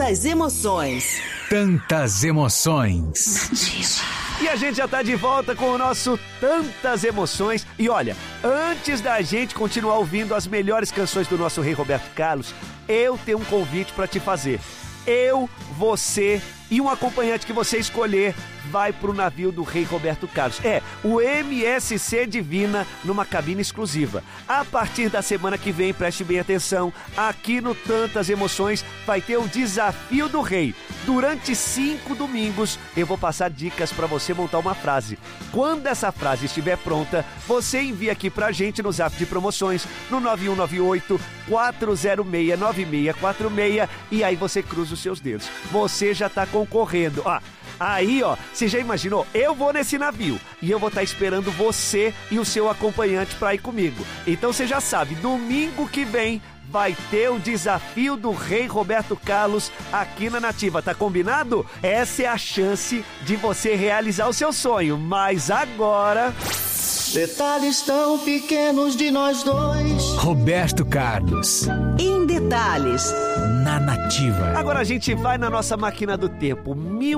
Tantas emoções. Tantas emoções. E a gente já tá de volta com o nosso Tantas Emoções. E olha, antes da gente continuar ouvindo as melhores canções do nosso rei Roberto Carlos, eu tenho um convite pra te fazer. Eu, você e um acompanhante que você escolher vai pro navio do rei Roberto Carlos. É, o MSC Divina, numa cabine exclusiva. A partir da semana que vem, preste bem atenção, aqui no Tantas Emoções vai ter o Desafio do Rei. Durante 5 domingos, eu vou passar dicas para você montar uma frase. Quando essa frase estiver pronta, você envia aqui pra gente no Zap de Promoções, no 9198-406-9646, e aí você cruza os seus dedos. Você já tá concorrendo. Aí, você já imaginou? Eu vou nesse navio e eu vou estar esperando você e o seu acompanhante para ir comigo. Então você já sabe, domingo que vem vai ter o Desafio do Rei Roberto Carlos aqui na Nativa, tá combinado? Essa é a chance de você realizar o seu sonho, mas agora... Detalhes tão pequenos de nós dois. Roberto Carlos. Em detalhes. Na Nativa. Agora a gente vai na nossa máquina do tempo,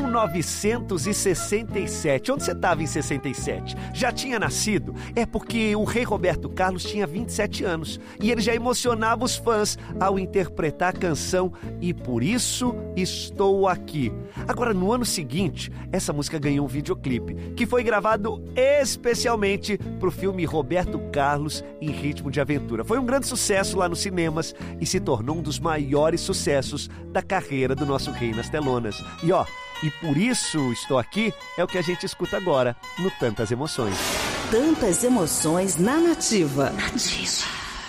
1967. Onde você estava em 67? Já tinha nascido? É porque o rei Roberto Carlos tinha 27 anos e ele já emocionava os fãs ao interpretar a canção E Por Isso Estou Aqui. Agora, no ano seguinte, essa música ganhou um videoclipe que foi gravado especialmente pro filme Roberto Carlos em Ritmo de Aventura. Foi um grande sucesso lá nos cinemas e se tornou um dos maiores sucessos da carreira do nosso rei nas telonas. E Por Isso Estou Aqui é o que a gente escuta agora no Tantas Emoções. Tantas emoções na Nativa. Nativa.